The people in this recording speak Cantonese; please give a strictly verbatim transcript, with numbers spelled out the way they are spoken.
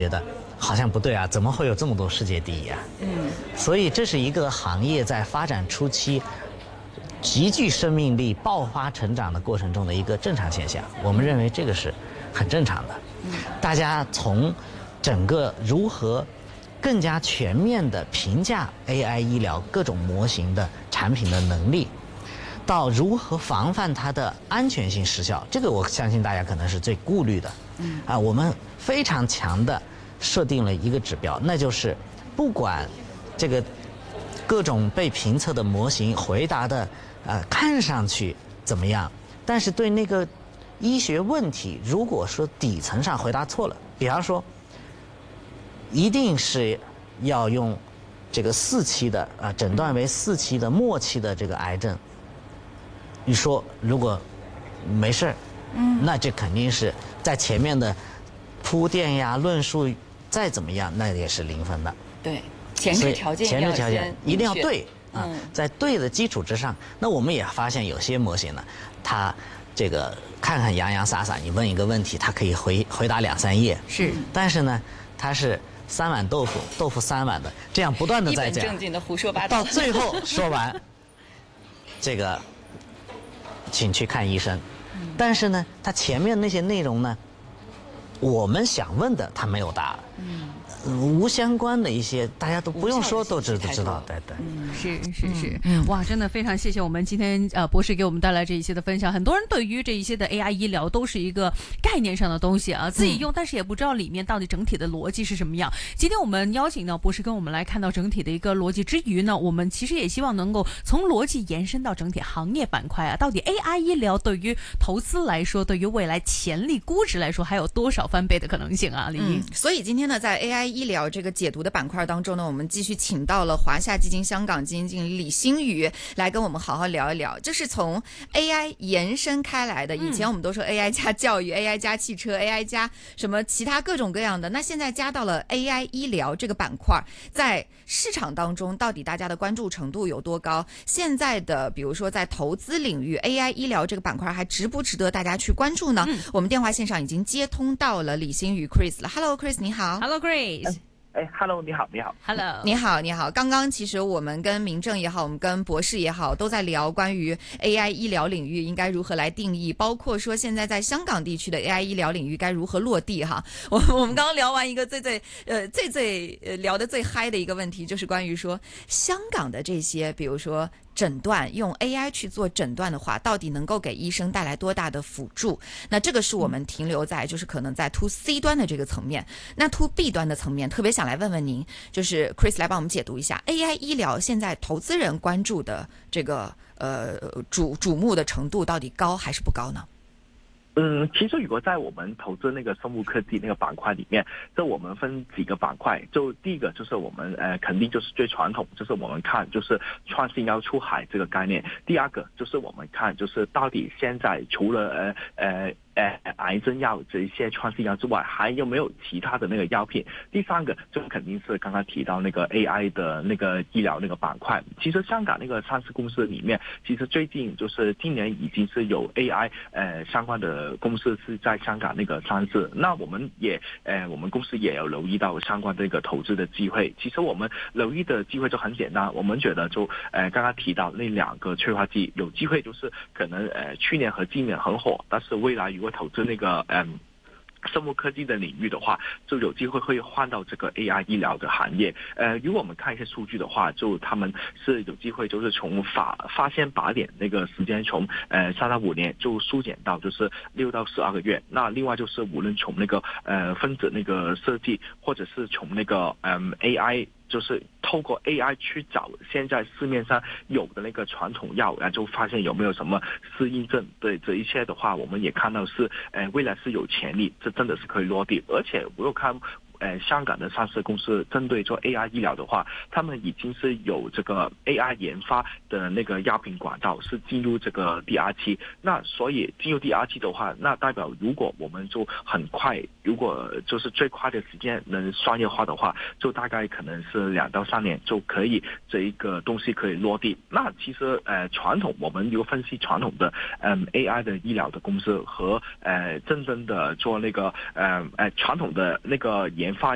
觉得好像不对啊，怎么会有这么多世界第一啊？嗯，所以这是一个行业在发展初期极具生命力、爆发成长的过程中的一个正常现象。我们认为这个是很正常的。大家从整个如何更加全面地评价 A I 医疗各种模型的产品的能力，到如何防范它的安全性失效，这个我相信大家可能是最顾虑的。嗯，啊，我们非常强的设定了一个指标，那就是不管这个各种被评测的模型回答的呃看上去怎么样，但是对那个医学问题，如果说底层上回答错了，比方说一定是要用这个四期的啊，诊断为四期的末期的这个癌症，你说如果没事儿，嗯，那这肯定是在前面的铺垫呀、论述再怎么样，那也是零分的。 对，前置条件前置条件一定要对啊， 嗯， 在对的基础之上，那我们也发现有些模型呢，它这个看看洋洋洒洒，你问一个问题，它可以回回答两三页， 是， 但是呢，它是三碗豆腐，豆腐三碗的，这样不断的在讲， 一本正经的胡说八道， 到最后说完，这个，请去看医生。但是呢，它前面那些内容呢，我们想问的他没有答。嗯。无相关的一些，大家都不用说都知都知道，对对， 嗯，是是是，嗯，哇，真的非常谢谢我们今天呃博士给我们带来这一些的分享。很多人对于这一些的 A I 医疗都是一个概念上的东西啊，自己用，但是也不知道里面到底整体的逻辑是什么样。今天我们邀请到博士跟我们来看到整体的一个逻辑之余呢，我们其实也希望能够从逻辑延伸到整体行业板块啊，到底 A I 医疗对于投资来说，对于未来潜力估值来说，还有多少翻倍的可能性啊？李英、嗯， 所以今天呢，在 A I医疗这个解读的板块当中呢，我们继续请到了华夏基金香港基金经理李星宇来跟我们好好聊一聊，这是从 A I 延伸开来的。以前我们都说 A I 加教育、嗯、A I 加汽车、A I 加什么其他各种各样的，那现在加到了 A I 医疗这个板块，在市场当中到底大家的关注程度有多高？现在的比如说在投资领域 A I 医疗这个板块还值不值得大家去关注呢？嗯、我们电话线上已经接通到了李星宇 Chris 了。 Hello Chris， 你好。 Hello Chris。 哎 ，Hello， 你好，你好 ，Hello， 你好，你好。刚刚其实我们跟民政也好，我们跟博士也好，都在聊关于 A I 医疗领域应该如何来定义，包括说现在在香港地区的 A I 医疗领域该如何落地哈。我我们刚刚聊完一个最最呃最最呃聊得最嗨的一个问题，就是关于说香港的这些，比如说诊断用 A I 去做诊断的话，到底能够给医生带来多大的辅助？那这个是我们停留在就是可能在 to C 端的这个层面。那 to B 端的层面，特别想来问问您，就是 Chris 来帮我们解读一下 A I 医疗现在投资人关注的这个呃瞩瞩目的程度到底高还是不高呢？ 嗯，其实如果在我们投资那个生物科技那个板块里面，这我们分几个板块。就第一个就是我们呃肯定就是最传统，就是我们看就是创新药出海这个概念。第二个就是我们看就是到底现在除了呃呃。呃，癌症药这一些创新药之外，还有没有其他的那个药品？第三个就肯定是刚刚提到那个 A I 的那个医疗那个板块。其实香港那个上市公司里面，其实最近就是今年已经是有 A I 呃相关的公司是在香港那个上市。那我们也呃我们公司也有留意到相关的一个投资的机会。其实我们留意的机会就很简单，我们觉得就呃刚刚提到那两个催化剂有机会，就是可能呃去年和今年很火，但是未来如果投资那个嗯生物科技的领域的话，就有机会会换到这个 A I 医疗的行业。呃，如果我们看一些数据的话，就他们是有机会就是从发发现靶点那个时间从呃三到五年就缩减到就是六到十二个月。那另外就是无论从那个呃分子那个设计，或者是从那个嗯 A I。就是透过 A I 去找现在市面上有的那个传统药，然后就发现有没有什么适应症。对这一切的话，我们也看到是，呃，未来是有潜力，这真的是可以落地。而且我有看。呃，香港的上市公司针对做 A I 医疗的话，他们已经是有这个 A I 研发的那个药品管道是进入这个第二期。那所以进入第二期的话，那代表如果我们就很快，如果就是最快的时间能商业化的话，就大概可能是两到三年就可以这一个东西可以落地。那其实呃传统我们如果分析传统的嗯 A I 的医疗的公司和呃真正的做那个呃呃传统的那个研发